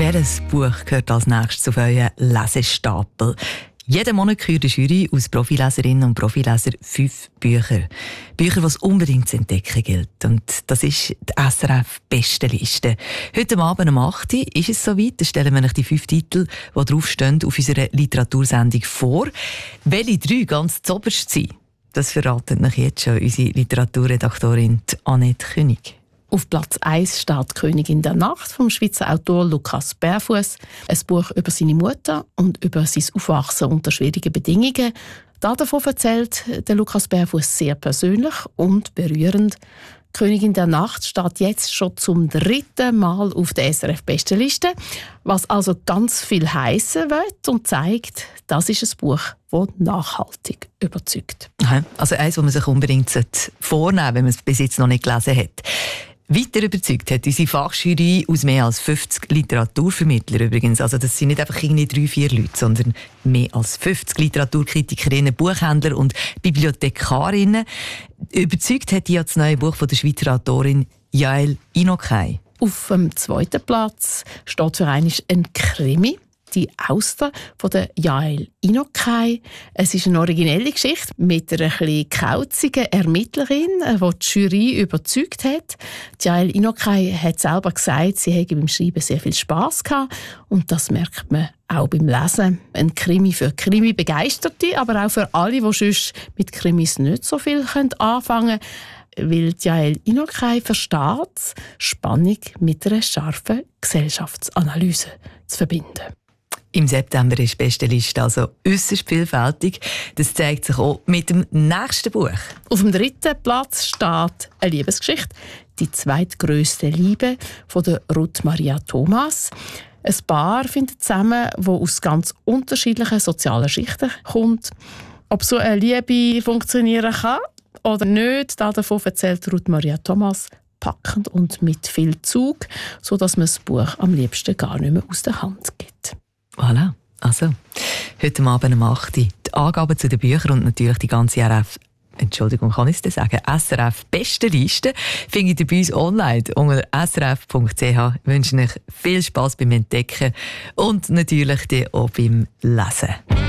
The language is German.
welches Buch gehört als nächstes auf euren Lesestapel? Jeden Monat kürt die Jury aus Profileserinnen und Profilesern 5 Bücher. Bücher, die es unbedingt zu entdecken gilt. Und das ist die SRF-Bestenliste. Heute Abend um 8 Uhr ist es soweit. Da stellen wir euch die 5 Titel, die draufstehen, auf unserer Literatursendung vor. Welche 3 ganz zuoberst sind, das verratet euch jetzt schon unsere Literaturredaktorin Annette König. Auf Platz 1 steht «Königin der Nacht» vom Schweizer Autor Lukas Berfuss. Ein Buch über seine Mutter und über sein Aufwachsen unter schwierigen Bedingungen. Davon erzählt der Lukas Berfuss sehr persönlich und berührend. «Königin der Nacht» steht jetzt schon zum 3. Mal auf der SRF-Bestenliste, was also ganz viel heissen will und zeigt, das ist ein Buch, das nachhaltig überzeugt. Also eins, das man sich unbedingt vornehmen sollte, wenn man es bis jetzt noch nicht gelesen hat. Weiter überzeugt hat unsere Fachjury aus mehr als 50 Literaturvermittlern übrigens. Also das sind nicht einfach irgendwie 3-4 Leute, sondern mehr als 50 Literaturkritikerinnen, Buchhändler und Bibliothekarinnen. Überzeugt hat die das neue Buch von der Schweizer Autorin Yael Inokai. Auf dem 2. Platz steht für einmal ein Krimi. «Die Auster» von der Yael Inokai. Es ist eine originelle Geschichte mit einer etwas kauzigen Ermittlerin, die die Jury überzeugt hat. Die Yael Inokai hat selber gesagt, sie hätte beim Schreiben sehr viel Spass gehabt. Und das merkt man auch beim Lesen. Ein Krimi für Krimi-Begeisterte, aber auch für alle, die sonst mit Krimis nicht so viel anfangen können. Weil die Yael Inokai versteht, Spannung mit einer scharfen Gesellschaftsanalyse zu verbinden. Im September ist die Bestenliste also äusserst vielfältig. Das zeigt sich auch mit dem nächsten Buch. Auf dem 3. Platz steht eine Liebesgeschichte, «Die zweitgrösste Liebe» von der Ruth Maria Thomas. Ein Paar findet zusammen, das aus ganz unterschiedlichen sozialen Schichten kommt. Ob so eine Liebe funktionieren kann oder nicht, davon erzählt Ruth Maria Thomas packend und mit viel Zug, sodass man das Buch am liebsten gar nicht mehr aus der Hand gibt. Voilà. Also, heute Abend um 8 Uhr die Angaben zu den Büchern und natürlich die ganze SRF Bestenliste findet ihr bei uns online unter srf.ch. Ich wünsche euch viel Spass beim Entdecken und natürlich auch beim Lesen.